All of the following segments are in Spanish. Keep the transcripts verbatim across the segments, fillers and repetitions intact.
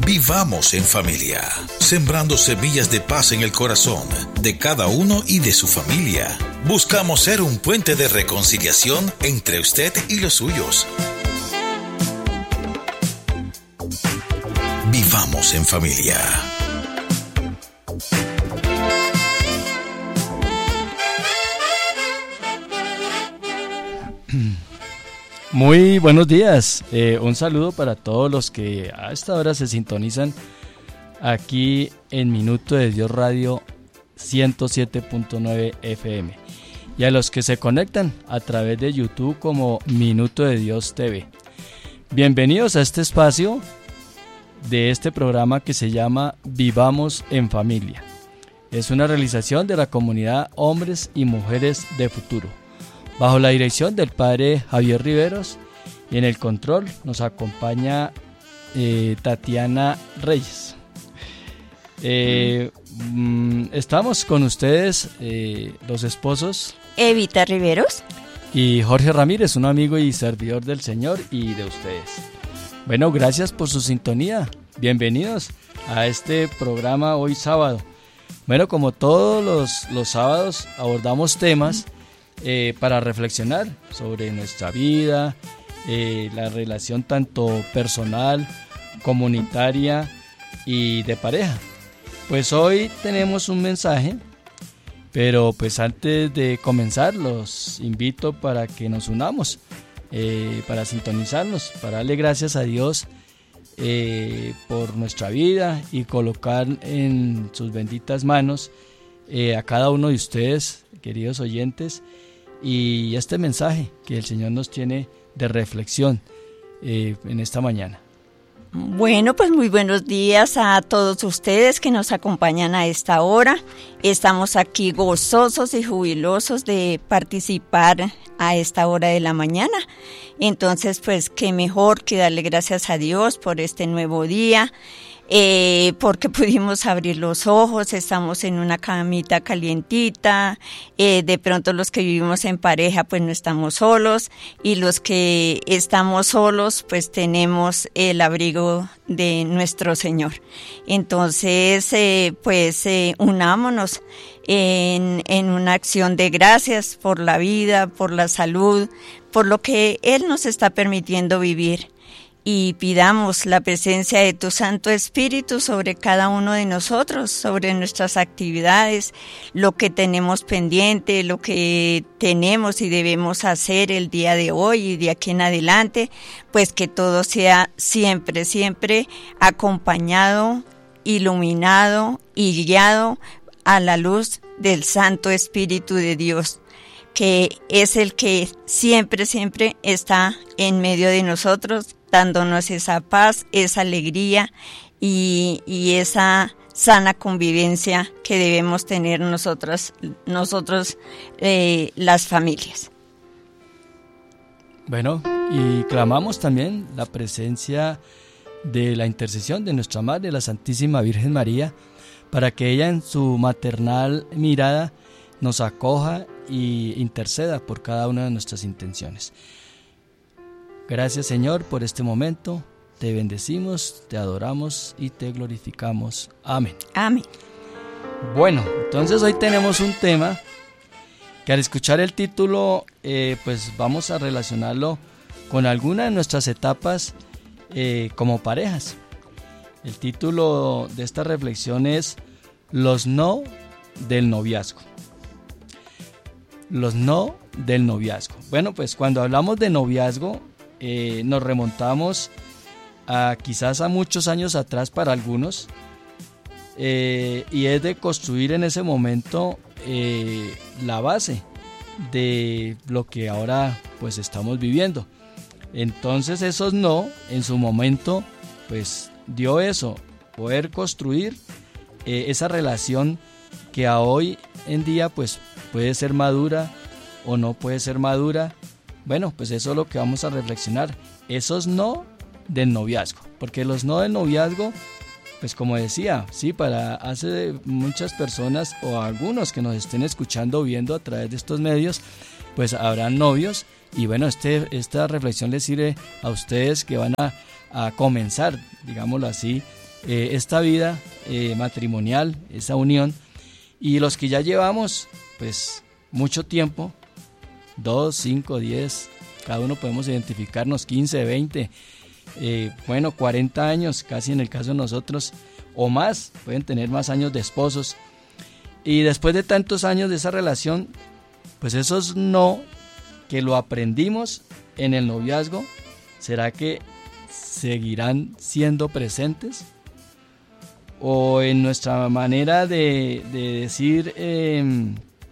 Vivamos en familia, sembrando semillas de paz en el corazón de cada uno y de su familia. Buscamos ser un puente de reconciliación entre usted y los suyos. Vivamos en familia. Muy buenos días, eh, un saludo para todos los que a esta hora se sintonizan aquí en Minuto de Dios Radio ciento siete punto nueve F M y a los que se conectan a través de YouTube como Minuto de Dios T V. Bienvenidos a este espacio de este programa que se llama Vivamos en Familia. Es una realización de la comunidad Hombres y Mujeres de Futuro, bajo la dirección del padre Javier Riveros, y en el control nos acompaña eh, Tatiana Reyes. Eh, mm, estamos con ustedes, eh, los esposos Evita Riveros y Jorge Ramírez, un amigo y servidor del Señor y de ustedes. Bueno, gracias por su sintonía. Bienvenidos a este programa hoy sábado. Bueno, como todos los, los sábados abordamos temas Eh, para reflexionar sobre nuestra vida, eh, la relación tanto personal, comunitaria y de pareja. Pues hoy tenemos un mensaje, pero pues antes de comenzar los invito para que nos unamos, eh, para sintonizarnos, para darle gracias a Dios eh, por nuestra vida y colocar en sus benditas manos eh, a cada uno de ustedes, queridos oyentes, y este mensaje que el Señor nos tiene de reflexión eh, en esta mañana. Bueno, pues muy buenos días a todos ustedes que nos acompañan a esta hora. Estamos aquí gozosos y jubilosos de participar a esta hora de la mañana. Entonces, pues qué mejor que darle gracias a Dios por este nuevo día. Eh, porque pudimos abrir los ojos, estamos en una camita calientita, eh, de pronto los que vivimos en pareja pues no estamos solos, y los que estamos solos pues tenemos el abrigo de nuestro Señor. Entonces eh, pues eh, unámonos en, en una acción de gracias por la vida, por la salud, por lo que Él nos está permitiendo vivir. Y pidamos la presencia de tu Santo Espíritu sobre cada uno de nosotros, sobre nuestras actividades, lo que tenemos pendiente, lo que tenemos y debemos hacer el día de hoy y de aquí en adelante, pues que todo sea siempre, siempre acompañado, iluminado y guiado a la luz del Santo Espíritu de Dios, que es el que siempre, siempre está en medio de nosotros, dándonos esa paz, esa alegría y, y esa sana convivencia que debemos tener nosotras, nosotros, eh, las familias. Bueno, y clamamos también la presencia de la intercesión de nuestra Madre, la Santísima Virgen María, para que ella en su maternal mirada nos acoja y interceda por cada una de nuestras intenciones. Gracias, Señor, por este momento. Te bendecimos, te adoramos y te glorificamos. Amén. Amén. Bueno, entonces hoy tenemos un tema que al escuchar el título, eh, pues vamos a relacionarlo con alguna de nuestras etapas eh, como parejas. El título de esta reflexión es Los no del noviazgo. Los no del noviazgo. Bueno, pues cuando hablamos de noviazgo, Eh, nos remontamos a quizás a muchos años atrás para algunos, eh, y es de construir en ese momento eh, la base de lo que ahora pues estamos viviendo. Entonces esos no, en su momento pues dio eso, poder construir eh, esa relación que a hoy en día pues puede ser madura o no puede ser madura. Bueno, pues eso es lo que vamos a reflexionar, esos no del noviazgo, porque los no del noviazgo, pues como decía, sí, para hace muchas personas o algunos que nos estén escuchando o viendo a través de estos medios, pues habrán novios, y bueno, este, esta reflexión les sirve a ustedes que van a, a comenzar, digámoslo así, eh, esta vida eh, matrimonial, esa unión, y los que ya llevamos pues mucho tiempo, dos, cinco, diez, cada uno podemos identificarnos, quince, veinte, eh, bueno, cuarenta años, casi en el caso de nosotros, o más, pueden tener más años de esposos, y después de tantos años de esa relación, pues esos no, que lo aprendimos en el noviazgo, ¿será que seguirán siendo presentes? O en nuestra manera de, de decir, eh,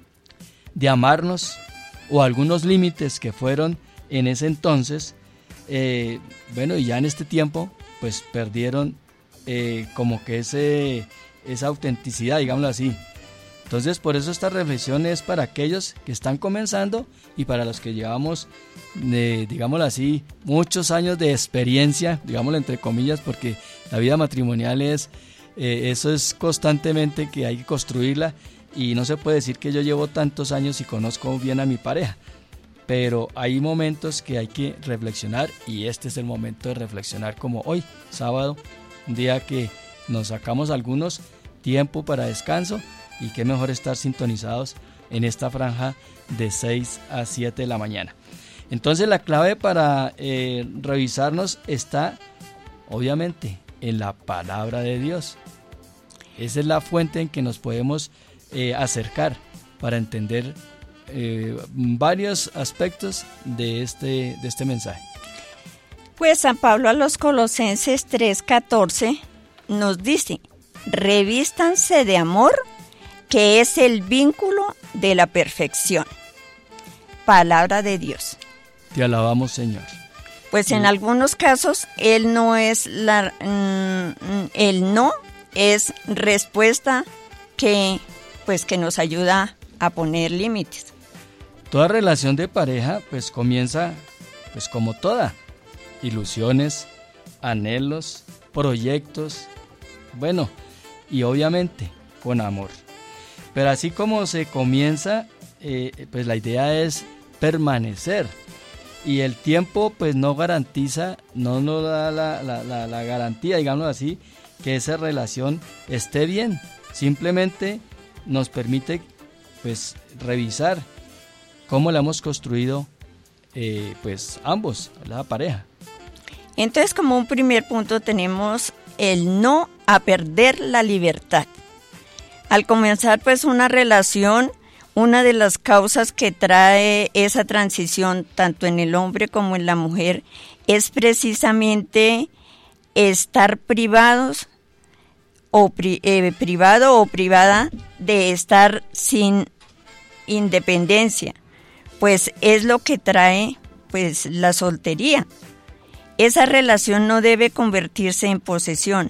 de amarnos, o algunos límites que fueron en ese entonces, eh, bueno, y ya en este tiempo, pues perdieron eh, como que ese, esa autenticidad, digámoslo así. Entonces, por eso esta reflexión es para aquellos que están comenzando y para los que llevamos, eh, digámoslo así, muchos años de experiencia, digámoslo entre comillas, porque la vida matrimonial es, eh, eso es constantemente que hay que construirla, y no se puede decir que yo llevo tantos años y conozco bien a mi pareja, pero hay momentos que hay que reflexionar, y este es el momento de reflexionar, como hoy, sábado, un día que nos sacamos algunos tiempo para descanso, y qué mejor estar sintonizados en esta franja de seis a siete de la mañana. Entonces la clave para eh, revisarnos está obviamente en la palabra de Dios. Esa es la fuente en que nos podemos eh, acercar para entender eh, varios aspectos de este, de este mensaje. Pues San Pablo a los Colosenses tres catorce nos dice: revístanse de amor, que es el vínculo de la perfección. Palabra de Dios. Te alabamos, Señor. Pues en algunos casos el no es la mm, el no es respuesta que pues que nos ayuda a poner límites. Toda relación de pareja pues comienza pues como toda, ilusiones, anhelos, proyectos, bueno, y obviamente con amor. Pero así como se comienza, eh, pues la idea es permanecer. Y el tiempo pues no garantiza, no nos da la, la, la, la garantía, digamos así, que esa relación esté bien. Simplemente nos permite pues revisar cómo la hemos construido eh, pues ambos, la pareja. Entonces, como un primer punto tenemos el no a perder la libertad. Al comenzar pues una relación, una de las causas que trae esa transición tanto en el hombre como en la mujer es precisamente estar privados o pri, eh, privado o privada de estar sin independencia, pues es lo que trae pues la soltería. Esa relación no debe convertirse en posesión.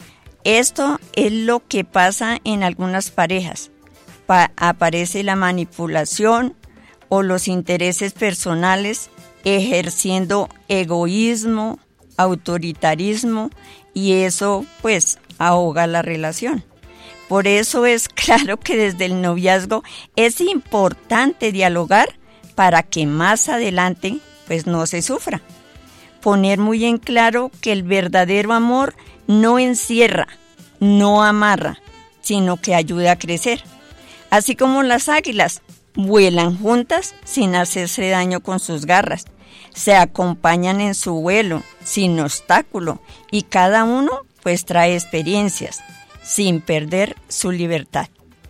Esto es lo que pasa en algunas parejas. Pa- aparece la manipulación o los intereses personales ejerciendo egoísmo, autoritarismo, y eso pues ahoga la relación. Por eso es claro que desde el noviazgo es importante dialogar para que más adelante pues no se sufra. Poner muy en claro que el verdadero amor no encierra, no amarra, sino que ayuda a crecer. Así como las águilas vuelan juntas sin hacerse daño con sus garras, se acompañan en su vuelo sin obstáculo y cada uno pues trae experiencias sin perder su libertad.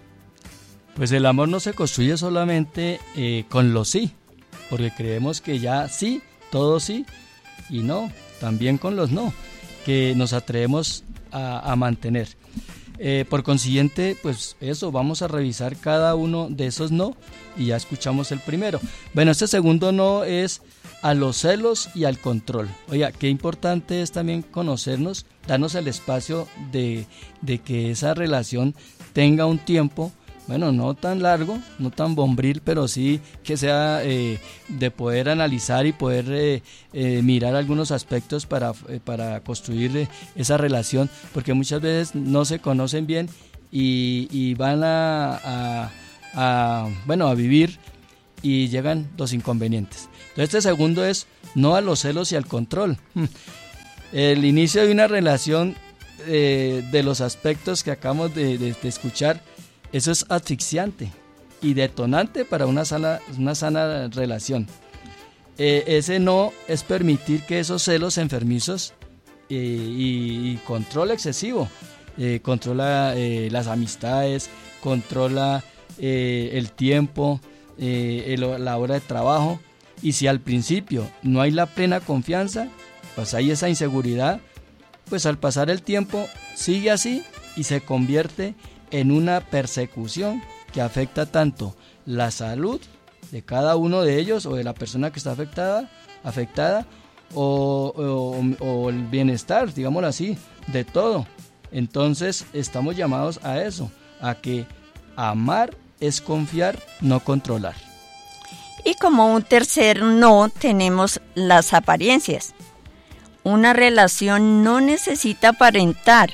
Pues el amor no se construye solamente eh, con los sí, porque creemos que ya sí, todo sí, y no, también con los no, que nos atrevemos a, a mantener. Eh, por consiguiente, pues eso, vamos a revisar cada uno de esos no, y ya escuchamos el primero. Bueno, este segundo no es a los celos y al control. Oiga, qué importante es también conocernos, darnos el espacio de, de que esa relación tenga un tiempo, bueno, no tan largo, no tan bombril, pero sí que sea eh, de poder analizar y poder eh, eh, mirar algunos aspectos para, eh, para construir eh, esa relación, porque muchas veces no se conocen bien y, y van a, a, a, bueno, a vivir y llegan los inconvenientes. Entonces este segundo es no a los celos y al control. El inicio de una relación eh, de los aspectos que acabamos de, de, de escuchar, eso es asfixiante y detonante para una sana, una sana relación. Eh, ese no es permitir que esos celos enfermizos eh, y, y control excesivo, eh, controla eh, las amistades, controla eh, el tiempo, eh, el, la hora de trabajo, y si al principio no hay la plena confianza, pues hay esa inseguridad, pues al pasar el tiempo sigue así y se convierte en una persecución que afecta tanto la salud de cada uno de ellos o de la persona que está afectada, afectada o, o, o el bienestar, digámoslo así, de todo. Entonces estamos llamados a eso, a que amar es confiar, no controlar. Y como un tercer no tenemos las apariencias. Una relación no necesita aparentar,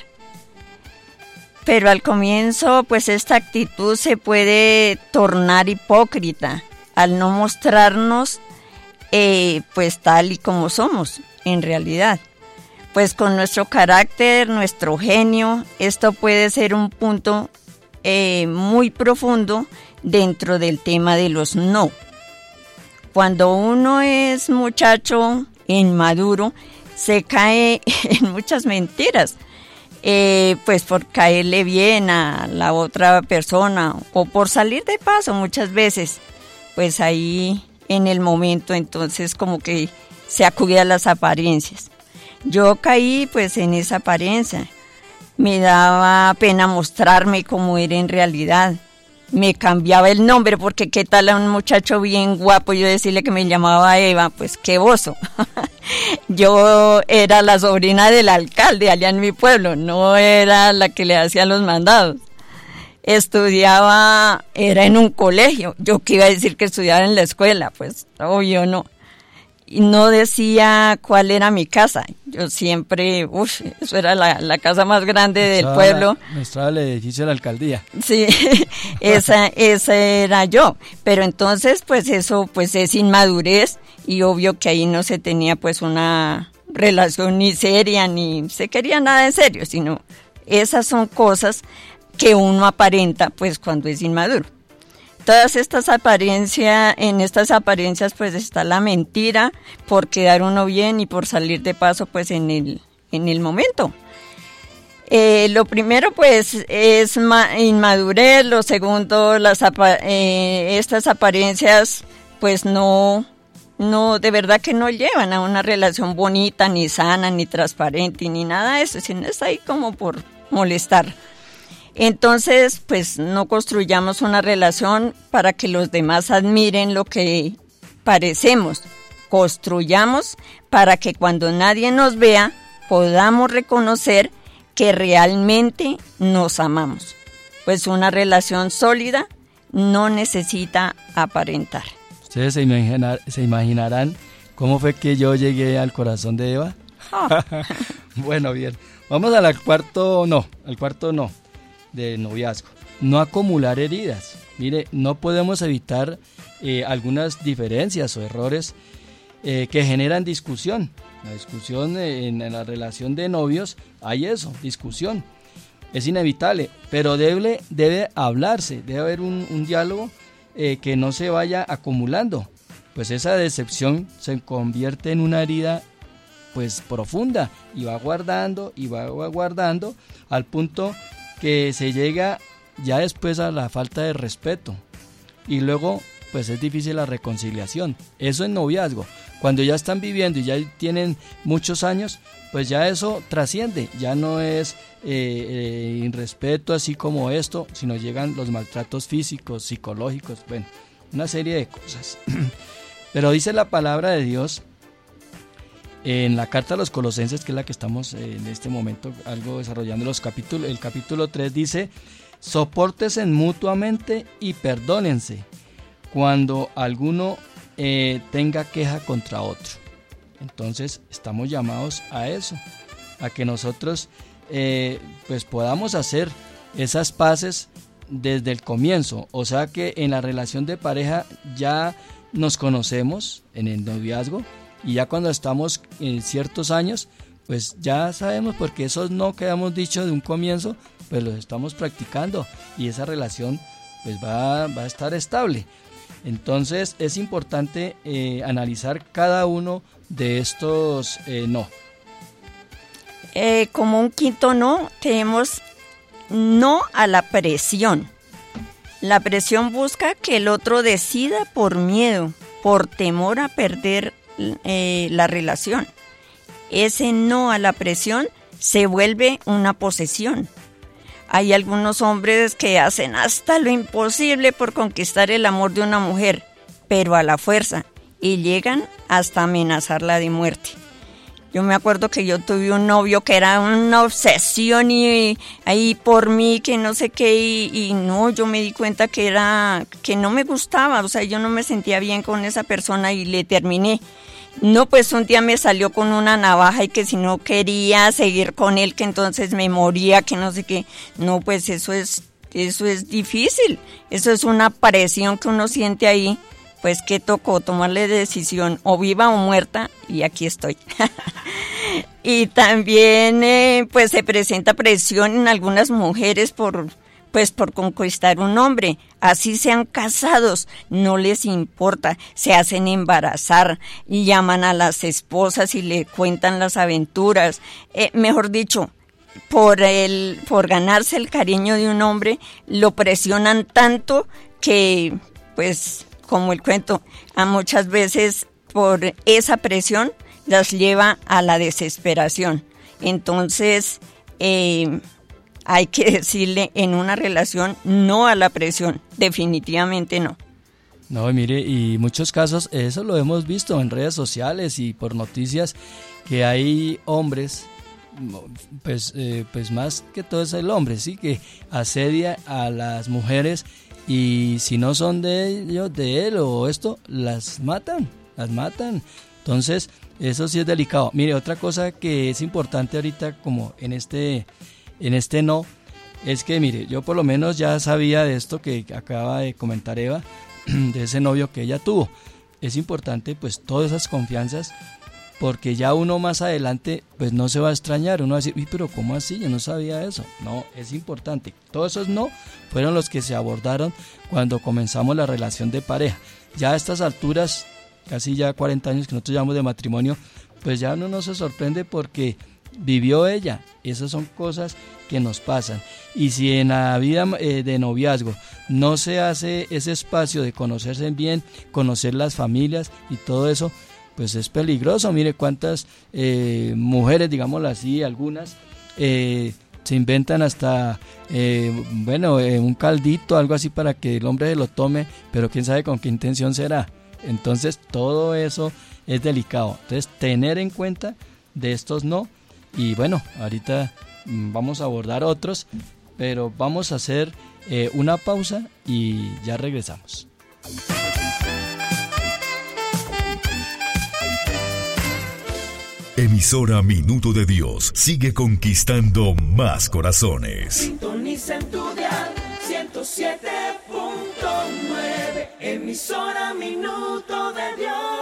pero al comienzo pues esta actitud se puede tornar hipócrita al no mostrarnos eh, pues tal y como somos en realidad. Pues con nuestro carácter, nuestro genio, esto puede ser un punto eh, muy profundo dentro del tema de los no. Cuando uno es muchacho inmaduro, se cae en muchas mentiras, eh, pues por caerle bien a la otra persona o por salir de paso muchas veces, pues ahí en el momento entonces como que se acude a las apariencias. Yo caí pues en esa apariencia, me daba pena mostrarme como era en realidad. Me cambiaba el nombre porque qué tal a un muchacho bien guapo yo decirle que me llamaba Eva, pues qué oso. Yo era la sobrina del alcalde allá en mi pueblo, no era la que le hacía los mandados. Estudiaba, era en un colegio, yo que iba a decir que estudiaba en la escuela, pues obvio no. Y no decía cuál era mi casa, yo siempre, uff, eso era la, la casa más grande del Mostraba pueblo. La, mostraba el edificio de la alcaldía. Sí, esa, esa era yo, pero entonces pues eso pues es inmadurez y obvio que ahí no se tenía pues una relación ni seria, ni se quería nada en serio, sino esas son cosas que uno aparenta pues cuando es inmaduro. Todas estas apariencias, en estas apariencias pues está la mentira por quedar uno bien y por salir de paso pues en el, en el momento. Eh, lo primero pues es ma- inmadurez, lo segundo las apa- eh, estas apariencias pues no, no, de verdad que no llevan a una relación bonita, ni sana, ni transparente, ni nada de eso, sino es ahí como por molestar. Entonces, pues no construyamos una relación para que los demás admiren lo que parecemos. Construyamos para que cuando nadie nos vea podamos reconocer que realmente nos amamos. Pues una relación sólida no necesita aparentar. Ustedes se, imaginar, se imaginarán cómo fue que yo llegué al corazón de Eva. Oh. Bueno, bien. Vamos al cuarto no, al cuarto no. de noviazgo. No acumular heridas. Mire, no podemos evitar eh, algunas diferencias o errores eh, que generan discusión. La discusión en, en la relación de novios, hay eso, discusión. Es inevitable, pero debe, debe hablarse, debe haber un, un diálogo eh, que no se vaya acumulando. Pues esa decepción se convierte en una herida pues profunda y va guardando y va guardando al punto que se llega ya después a la falta de respeto y luego pues es difícil la reconciliación. Eso en noviazgo. Cuando ya están viviendo y ya tienen muchos años, pues ya eso trasciende, ya no es eh, eh, irrespeto así como esto, sino llegan los maltratos físicos, psicológicos, bueno, una serie de cosas. Pero dice la palabra de Dios en la carta a los Colosenses, que es la que estamos en este momento algo desarrollando los capítulos, el capítulo tres dice: sopórtense mutuamente y perdónense cuando alguno eh, tenga queja contra otro. Entonces estamos llamados a eso, a que nosotros eh, pues podamos hacer esas paces desde el comienzo, o sea que en la relación de pareja ya nos conocemos en el noviazgo y ya cuando estamos en ciertos años pues ya sabemos, porque esos no que habíamos dicho de un comienzo, pues los estamos practicando y esa relación pues va, va a estar estable. Entonces es importante eh, analizar cada uno de estos eh, no. Eh, como un quinto no, tenemos no a la presión. La presión busca que el otro decida por miedo, por temor a perder eh, la relación. Ese no a la presión se vuelve una posesión. Hay algunos hombres que hacen hasta lo imposible por conquistar el amor de una mujer, pero a la fuerza, y llegan hasta amenazarla de muerte. Yo me acuerdo que yo tuve un novio que era una obsesión y ahí por mí, que no sé qué, y, y no, yo me di cuenta que era, que no me gustaba, o sea, yo no me sentía bien con esa persona y le terminé. No, pues un día me salió con una navaja y que si no quería seguir con él, que entonces me moría, que no sé qué. No, pues eso es, eso es difícil, eso es una presión que uno siente ahí. Pues que tocó tomarle decisión, o viva o muerta, y aquí estoy. Y también eh, pues se presenta presión en algunas mujeres por, pues por conquistar un hombre, así sean casados, no les importa, se hacen embarazar y llaman a las esposas y le cuentan las aventuras, eh, mejor dicho, por el, por ganarse el cariño de un hombre, lo presionan tanto que pues... como el cuento, a muchas veces por esa presión las lleva a la desesperación. Entonces, eh, hay que decirle en una relación no a la presión, definitivamente no. No, mire, y muchos casos, eso lo hemos visto en redes sociales y por noticias, que hay hombres, pues, eh, pues más que todo es el hombre, sí, que asedia a las mujeres. Y si no son de ellos, de él o esto, las matan, las matan. Entonces, eso sí es delicado. Mire, otra cosa que es importante ahorita, como en este, en este no, es que, mire, yo por lo menos ya sabía de esto que acaba de comentar Eva, de ese novio que ella tuvo. Es importante, pues, todas esas confianzas, porque ya uno más adelante pues no se va a extrañar, uno va a decir, uy, pero ¿cómo así? Yo no sabía eso. No, es importante. Todos esos no fueron los que se abordaron cuando comenzamos la relación de pareja. Ya a estas alturas, casi ya cuarenta años que nosotros llevamos de matrimonio, pues ya uno no se sorprende porque vivió ella. Esas son cosas que nos pasan. Y si en la vida eh, de noviazgo no se hace ese espacio de conocerse bien, conocer las familias y todo eso, pues es peligroso. Mire cuántas eh, mujeres, digámoslo así, algunas eh, se inventan hasta eh, bueno eh, un caldito, algo así para que el hombre se lo tome, pero quién sabe con qué intención será. Entonces todo eso es delicado. Entonces tener en cuenta de estos no. Y bueno, ahorita vamos a abordar otros, pero vamos a hacer eh, una pausa y ya regresamos. Emisora Minuto de Dios sigue conquistando más corazones. Sintoniza en tu dial ciento siete punto nueve. Emisora Minuto de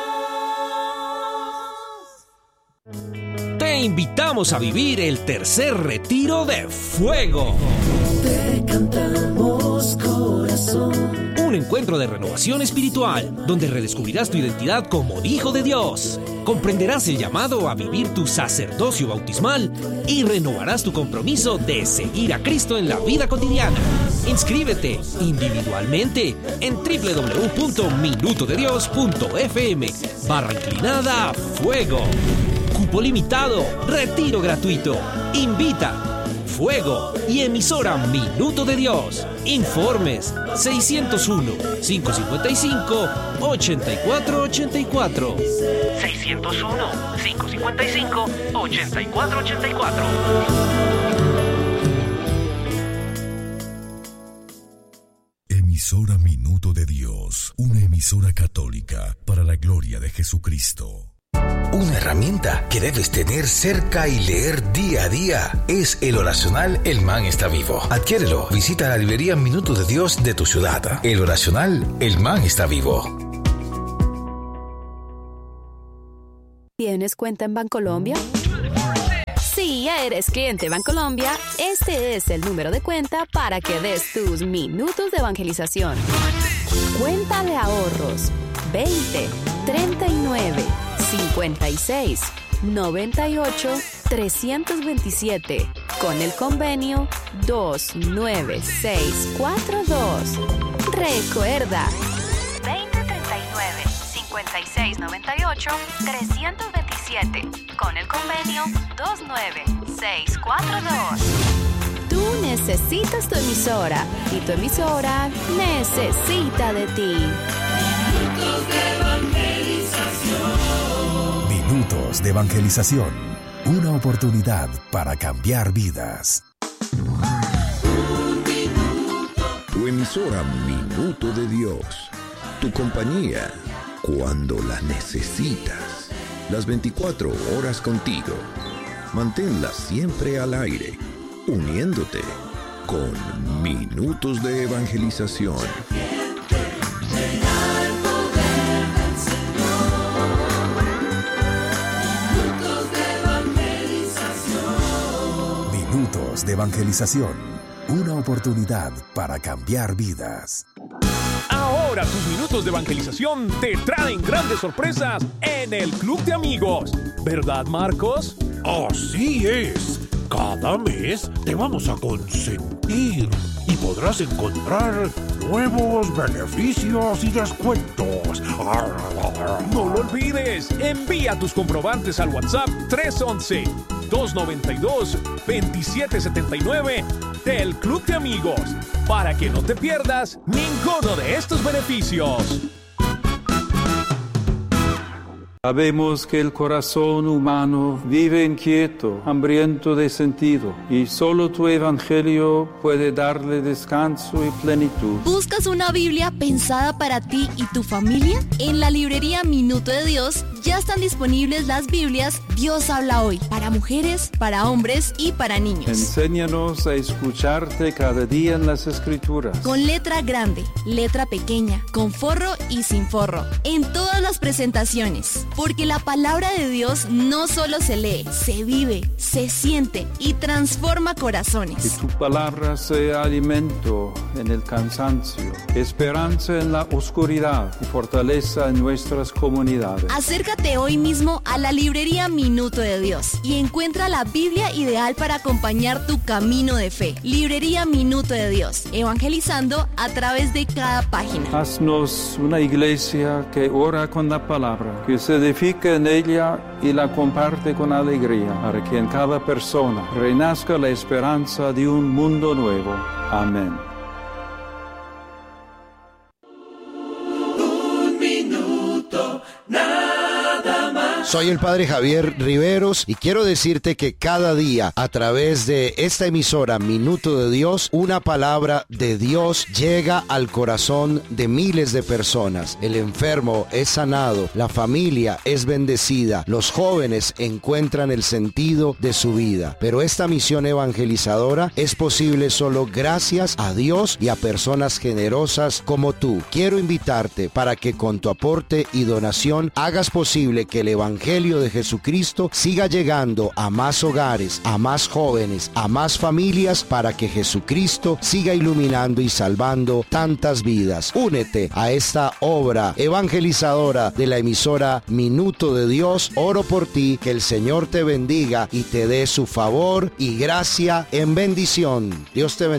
Dios. Te invitamos a vivir el tercer retiro de Fuego. Te cantamos, corazón. Un encuentro de renovación espiritual, donde redescubrirás tu identidad como hijo de Dios. Comprenderás el llamado a vivir tu sacerdocio bautismal y renovarás tu compromiso de seguir a Cristo en la vida cotidiana. Inscríbete individualmente en doble u doble u doble u punto minuto de dios punto f m barra inclinada Fuego. Cupo limitado, retiro gratuito. Invita Fuego y emisora Minuto de Dios. Informes seiscientos uno, cinco cincuenta y cinco, ochenta y cuatro ochenta y cuatro. seiscientos uno, cinco cincuenta y cinco, ochenta y cuatro ochenta y cuatro. Emisora Minuto de Dios, una emisora católica para la gloria de Jesucristo. Una herramienta que debes tener cerca y leer día a día es el oracional El Man está vivo. Adquiérelo. Visita la librería Minuto de Dios de tu ciudad. El oracional El Man está vivo. ¿Tienes cuenta en Bancolombia? Si ya eres cliente Bancolombia, este es el número de cuenta para que des tus minutos de evangelización. Cuenta de ahorros veinte, treinta y nueve, cincuenta y seis, noventa y ocho, trescientos veintisiete con el convenio dos nueve seis cuatro dos. Recuerda, veinte, treinta y nueve, cincuenta y seis, noventa y ocho, trescientos veintisiete con el convenio dos nueve seis cuatro dos. Tú necesitas tu emisora y tu emisora necesita de ti. Minutos de evangelización. Minutos de evangelización. Una oportunidad para cambiar vidas. Tu emisora Minuto de Dios. Tu compañía cuando la necesitas. Las veinticuatro horas contigo. Manténla siempre al aire, uniéndote con Minutos de Evangelización. Minutos de Evangelización. Una oportunidad para cambiar vidas. Ahora tus minutos de evangelización te traen grandes sorpresas en el Club de Amigos. ¿Verdad, Marcos? Así es. Cada mes te vamos a consentir y podrás encontrar nuevos beneficios y descuentos. No lo olvides. Envía tus comprobantes al WhatsApp tres once, dos noventa y dos, veintisiete setenta y nueve del Club de Amigos para que no te pierdas ninguno de estos beneficios. Sabemos que el corazón humano vive inquieto, hambriento de sentido, y solo tu evangelio puede darle descanso y plenitud. ¿Buscas una Biblia pensada para ti y tu familia? En la librería Minuto de Dios ya están disponibles las Biblias Dios habla hoy, para mujeres, para hombres y para niños. Enséñanos a escucharte cada día en las Escrituras. Con letra grande, letra pequeña, con forro y sin forro, en todas las presentaciones. Porque la palabra de Dios no solo se lee, se vive, se siente y transforma corazones. Que tu palabra sea alimento en el cansancio, esperanza en la oscuridad y fortaleza en nuestras comunidades. Acércate hoy mismo a la librería Minuto de Dios y encuentra la Biblia ideal para acompañar tu camino de fe. Librería Minuto de Dios, evangelizando a través de cada página. Haznos una iglesia que ora con la palabra, que se edifica en ella y la comparte con alegría, para que en cada persona renazca la esperanza de un mundo nuevo. Amén. Un minuto, nada más. Soy el Padre Javier Riveros y quiero decirte que cada día a través de esta emisora Minuto de Dios, una palabra de Dios llega al corazón de miles de personas. El enfermo es sanado, la familia es bendecida, los jóvenes encuentran el sentido de su vida. Pero esta misión evangelizadora es posible solo gracias a Dios y a personas generosas como tú. Quiero invitarte para que con tu aporte y donación hagas posible que el Evangelio de Jesucristo siga llegando a más hogares, a más jóvenes, a más familias, para que Jesucristo siga iluminando y salvando tantas vidas. Únete a esta obra evangelizadora de la emisora Minuto de Dios. Oro por ti, que el Señor te bendiga y te dé su favor y gracia en bendición. Dios te bendiga.